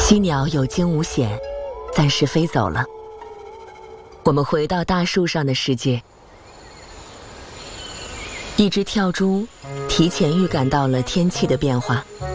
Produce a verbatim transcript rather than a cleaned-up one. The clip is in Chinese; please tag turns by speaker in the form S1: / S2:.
S1: 栖鸟有惊无险，暂时飞走了。我们回到大树上的世界。一只跳蛛提前预感到了天气的变化，